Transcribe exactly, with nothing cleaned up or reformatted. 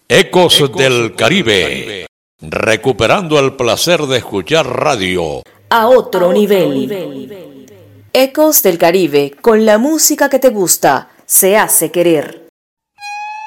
Ecos del Caribe, recuperando el placer de escuchar radio a otro nivel. Ecos del Caribe, con la música que te gusta, se hace querer.